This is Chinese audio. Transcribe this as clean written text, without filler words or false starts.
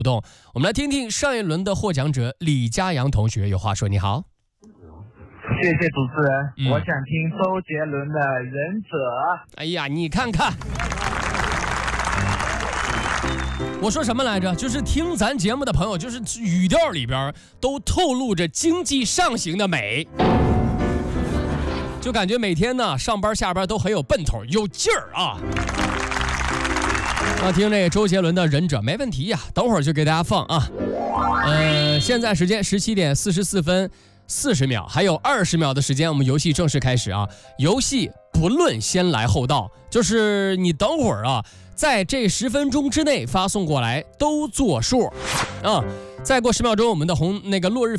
互动。我们来听听上一轮的获奖者李佳阳同学有话说。你好。 谢谢主持人，我想听周杰伦的《忍者》。 哎呀，你看看，我说什么来着？就是听咱节目的朋友，就是语调里边都透露着经济上行的美，就感觉每天呢上班下班都很有奔头，有劲儿啊。那听这周杰伦的《忍者》没问题呀，等会儿就给大家放啊。现在时间17点44分40秒，还有20秒的时间，我们游戏正式开始啊！游戏不论先来后到，就是你等会儿啊，在这10分钟之内发送过来都作数啊！再过10秒钟，我们的落日